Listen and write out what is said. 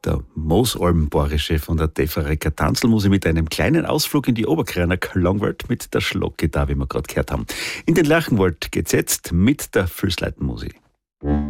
Der Moosalbenbayerische von der Deverecker Tanzelmusik mit einem kleinen Ausflug in die Oberkreiner Klangwelt mit der Schlocke da, wie wir gerade gehört haben. In den Lärchenwald geht's jetzt mit der Füßleitenmusik.